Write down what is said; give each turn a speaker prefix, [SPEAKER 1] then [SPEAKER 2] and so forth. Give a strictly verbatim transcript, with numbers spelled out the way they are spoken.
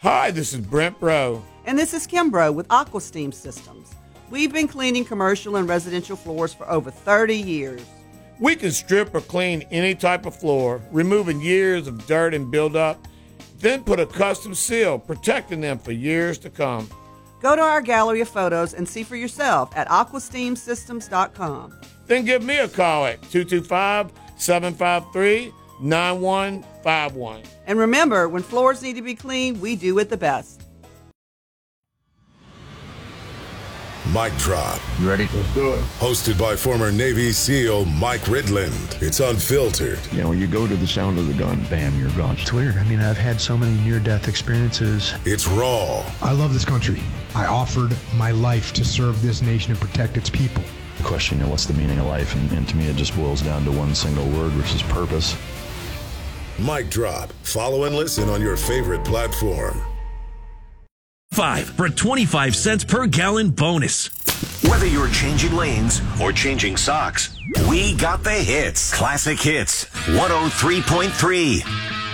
[SPEAKER 1] Hi, this is Brent Bro.
[SPEAKER 2] And this is Kim Bro with AquaSteam Systems. We've been cleaning commercial and residential floors for over thirty years.
[SPEAKER 1] We can strip or clean any type of floor, removing years of dirt and buildup, then put a custom seal, protecting them for years to come.
[SPEAKER 2] Go to our gallery of photos and see for yourself at aqua steam systems dot com.
[SPEAKER 1] Then give me a call at two two five, seven five three, nine one five one.
[SPEAKER 2] And remember, when floors need to be cleaned, we do it the best.
[SPEAKER 3] Mic Drop.
[SPEAKER 4] You ready?
[SPEAKER 3] Let's do it. Hosted by former Navy SEAL Mike Ridland. It's unfiltered.
[SPEAKER 4] You know, when you go to the sound of the gun, bam, you're gone.
[SPEAKER 5] It's weird. I mean, I've had so many near-death experiences.
[SPEAKER 3] It's raw.
[SPEAKER 6] I love this country. I offered my life to serve this nation and protect its people.
[SPEAKER 4] The question, you know, what's the meaning of life? And, and to me, it just boils down to one single word, which is purpose.
[SPEAKER 3] Mic Drop. Follow and listen on your favorite platform.
[SPEAKER 7] Five for twenty-five cents per gallon bonus.
[SPEAKER 8] Whether you're changing lanes or changing socks, we got the hits. Classic Hits, one oh three point three.